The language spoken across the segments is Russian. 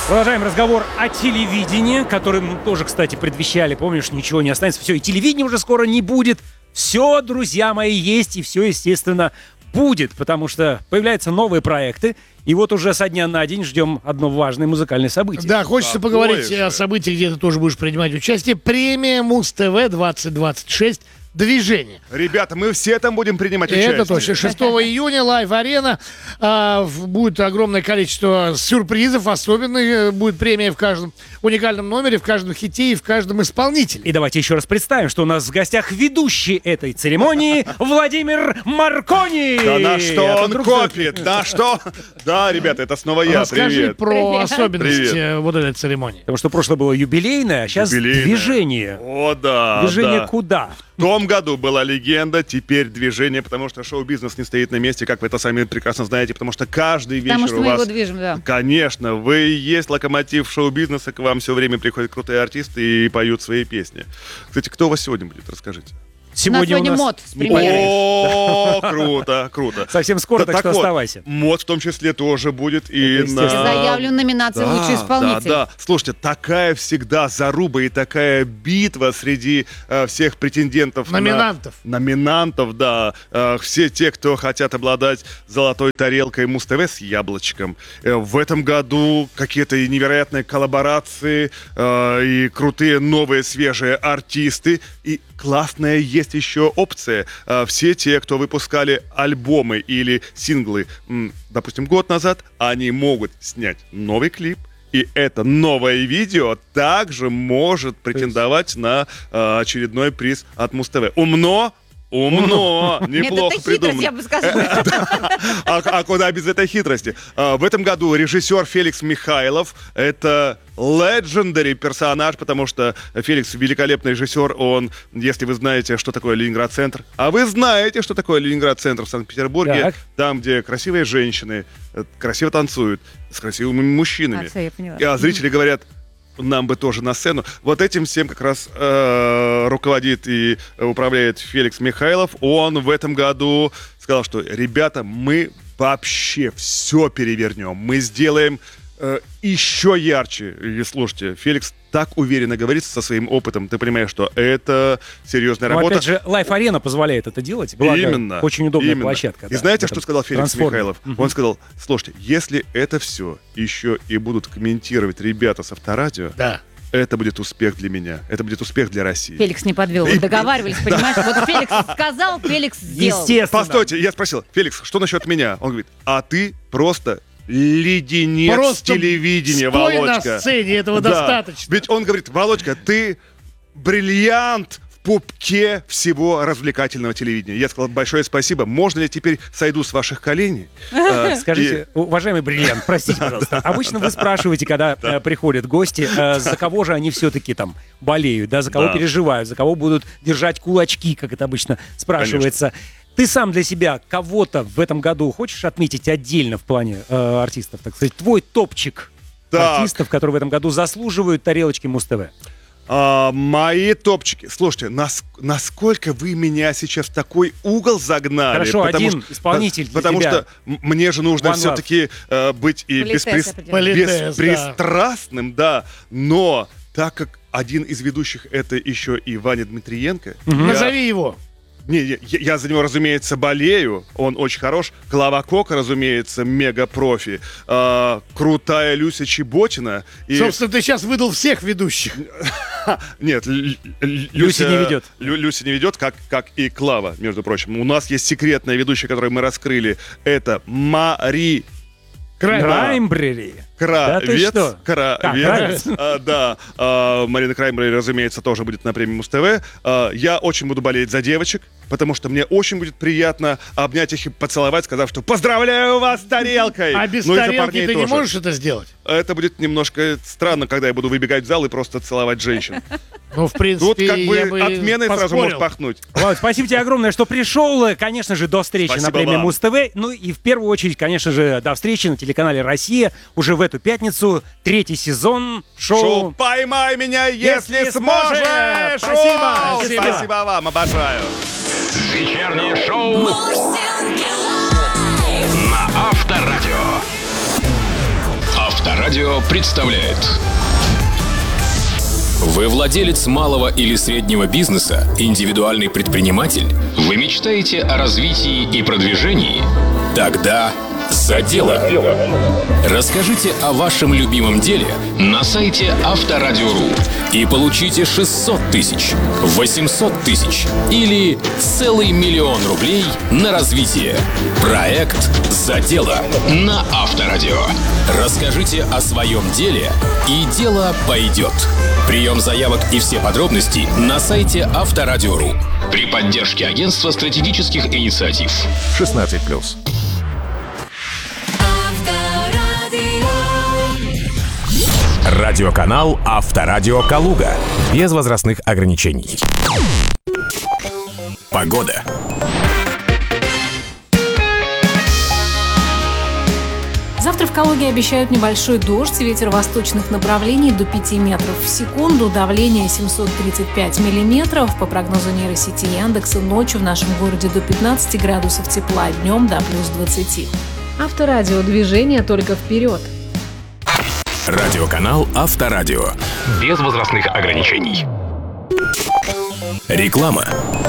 Продолжаем разговор о телевидении, который мы тоже, кстати, предвещали. Помнишь, ничего не останется. Все, и телевидения уже скоро не будет. Все, друзья мои, есть, и все, естественно, будет, потому что появляются новые проекты. И вот уже со дня на день ждем одно важное музыкальное событие. Да, хочется поговорить о событии, где ты тоже будешь принимать участие. Премия Муз-ТВ 2026. Движение. Ребята, мы все там будем принимать участие. Это точно. 6 июня Лайв-арена. Будет огромное количество сюрпризов. Особенно будет премия в каждом уникальном номере, в каждом хите и в каждом исполнителе. И давайте еще раз представим, что у нас в гостях ведущий этой церемонии Владимир Маркони. Да на что он копит? На что? Да, ребята, это снова я. Расскажи Привет. про особенности вот этой церемонии. Потому что прошлое было юбилейное, а сейчас движение. О, да. Движение да. куда? В том году была легенда, теперь движение, потому что шоу-бизнес не стоит на месте, как вы это сами прекрасно знаете, потому что каждый вечер потому что у мы вас... его движем, да. Конечно, вы есть локомотив шоу-бизнеса, к вам все время приходят крутые артисты и поют свои песни. Кстати, кто у вас сегодня будет, расскажите. Сегодня у нас МОД с премьерой. О, круто, круто. Совсем скоро, так что вот, оставайся. МОД в том числе тоже будет. И Заявлен номинация «Лучший исполнитель». Да. Слушайте, такая всегда заруба и такая битва среди всех претендентов. Номинантов. Номинантов, да. Все те, кто хотят обладать золотой тарелкой Муз-ТВ с яблочком. В этом году какие-то невероятные коллаборации и крутые новые свежие артисты. И классная есть еще опция. Все те, кто выпускали альбомы или синглы, допустим, год назад, они могут снять новый клип. И это новое видео также может претендовать на очередной приз от Муз-ТВ. Умно, неплохо это придумано. хитрость, я бы сказала. А куда без этой хитрости? В этом году режиссер Феликс Михайлов. Это legendary персонаж, потому что Феликс великолепный режиссер. Он, если вы знаете, что такое Ленинград-центр, а вы знаете, что такое Ленинград-центр в Санкт-Петербурге, Так. там, где красивые женщины красиво танцуют с красивыми мужчинами. Всё, я поняла. А зрители говорят: нам бы тоже на сцену. Вот этим всем как раз руководит и управляет Феликс Михайлов. Он в этом году сказал, что, ребята, мы вообще все перевернем. Мы сделаем еще ярче. И слушайте, Феликс так уверенно говорит со своим опытом. Ты понимаешь, что это серьезная Но работа. опять же, Лайв-арена позволяет это делать. Благо, Именно. очень удобная именно. площадка. И да, знаете, в что этом сказал Феликс трансформере. Михайлов? Он сказал: слушайте, если это все еще и будут комментировать ребята с Авторадио, Да. это будет успех для меня. Это будет успех для России. Феликс не подвел, вы договаривались, понимаешь? Вот Феликс сказал, Феликс сделал. Естественно. Постойте, я спросил: Феликс, что насчет меня? Он говорит: а ты просто леденец Просто телевидения, стой Володька. на сцене, этого Да. достаточно. Ведь он говорит: Володька, ты бриллиант в пупке всего развлекательного телевидения. Я сказал: большое спасибо. Можно ли теперь сойду с ваших коленей? Скажите, уважаемый бриллиант, простите, пожалуйста. Обычно вы спрашиваете, когда приходят гости, за кого же они все-таки там болеют, да, за кого Да. переживают, за кого будут держать кулачки, как это обычно спрашивается. Ты сам для себя кого-то в этом году хочешь отметить отдельно в плане артистов, так сказать, твой топчик Так. артистов, которые в этом году заслуживают тарелочки Муз-ТВ? Мои топчики. Слушайте, насколько вы меня сейчас в такой угол загнали. Хорошо, один исполнитель для Потому тебя. что мне же нужно One love. все-таки быть и Политес определенно. Политес, да. беспристрастным, да. Но так как один из ведущих — это еще и Ваня Дмитриенко, Назови его. я за него, разумеется, болею. Он очень хорош. Клава Кока, разумеется, мега-профи. Крутая Люся Чеботина. И... Собственно, ты сейчас выдал всех ведущих. Нет, Люся не ведет. Люся не ведет, как и Клава, между прочим. У нас есть секретная ведущая, которую мы раскрыли. Это Мари Краймбрери. Да ты Кравец. что? Кравец. Да. Марина Краймбрери, разумеется, тоже будет на премии Муз-ТВ. Я очень буду болеть за девочек, потому что мне очень будет приятно обнять их и поцеловать, сказав, что поздравляю вас с тарелкой. А без Ну и за тарелки парней ты не тоже. можешь это сделать? Это будет немножко странно, когда я буду выбегать в зал и просто целовать женщин. Ну, в принципе, Тут как я бы отменой сразу поспорил. может пахнуть. Володь, спасибо тебе огромное, что пришел. Конечно же, до встречи Спасибо на премии вам. Муз-ТВ. Ну и в первую очередь, конечно же, до встречи на телеканале «Россия» уже в эту пятницу. 3-й сезон Шоу шоу. «Поймай меня, если сможешь». Спасибо. Спасибо вам, обожаю. Вечернее шоу на Авторадио. Авторадио. Авторадио представляет. Вы владелец малого или среднего бизнеса, индивидуальный предприниматель? Вы мечтаете о развитии и продвижении? Тогда за дело. Расскажите о вашем любимом деле На сайте Авторадио.ру. и получите 600 тысяч, 800 тысяч или целый 1 000 000 рублей на развитие. Проект «За дело». На Авторадио. Расскажите о своем деле, и дело пойдет. Прием заявок и все подробности на сайте Авторадио.ру. При поддержке Агентства стратегических инициатив. 16+. Радиоканал Авторадио Калуга. Без возрастных ограничений. Погода. Завтра в Калуге обещают небольшой дождь, ветер восточных направлений до 5 метров в секунду, давление 735 миллиметров. По прогнозу нейросети Яндекса, ночью в нашем городе до 15 градусов тепла, днем до плюс 20. Авторадио, движение только вперед. Радиоканал Авторадио. Без возрастных ограничений. Реклама.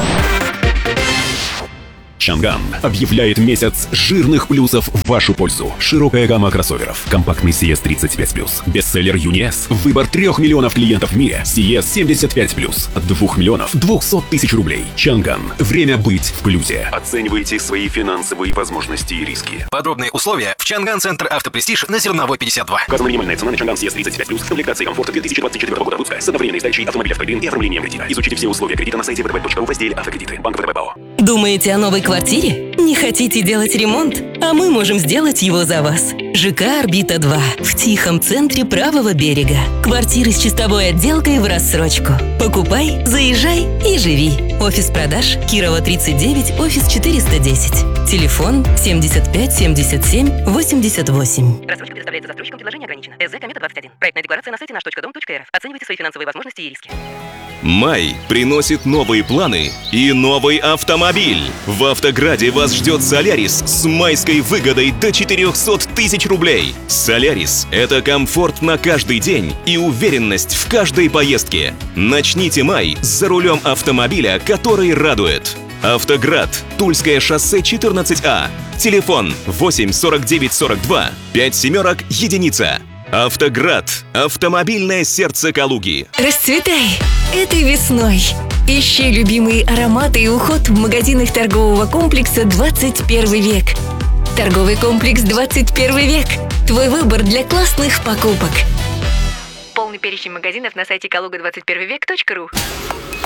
Чанган объявляет месяц жирных плюсов в вашу пользу. Широкая гамма кроссоверов. Компактный CS35+. Бестселлер UniS. Выбор 3 миллионов клиентов в мире. CS75+. От 2 миллионов 200 тысяч рублей. Чанган. Время быть в плюсе. Оценивайте свои финансовые возможности и риски. Подробные условия в Чанган Центр Автопрестиж на Зерновой 52. Указана минимальная цена на Чанган CS35+. Комплектация комфорта 2024 года выпуска. С одновременной сдачей автомобиля в кабин и оформлением кредита. Изучите все условия кредита на сайте vtb.ru в разделе «Автокредиты». Банк ВТБ БАО. Думаете о новой квартире? Не хотите делать ремонт? А мы можем сделать его за вас. ЖК «Орбита-2» в тихом центре правого берега. Квартиры с чистовой отделкой в рассрочку. Покупай, заезжай и живи. Офис продаж Кирова 39, офис 410. Телефон 75 77 88. Рассрочка предоставляется застройщиком, предложение ограничено. СЗ Комета 21. Проектная декларация на сайте наш.дом.рф. Оценивайте свои финансовые возможности и риски. Май приносит новые планы и новый автомобиль. В Автограде вас ждет Солярис с майской выгодой до 400 тысяч рублей. Солярис – это комфорт на каждый день и уверенность в каждой поездке. Начните май за рулем автомобиля, который радует. Автоград, Тульское шоссе 14А. Телефон 8 49 42 5 семерок единица. Автоград. Автомобильное сердце Калуги. Расцветай этой весной. Ищи любимые ароматы и уход в магазинах торгового комплекса «21 век». Торговый комплекс «21 век». Твой выбор для классных покупок. Полный перечень магазинов на сайте kaluga21vek.ru.